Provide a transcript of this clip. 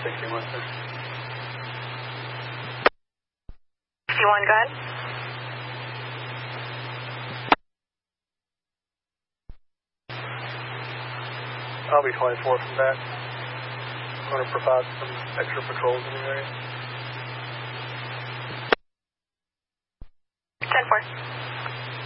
61, sir. 61, go ahead. I'll be 24 from that. I'm going to provide some extra patrols in the area.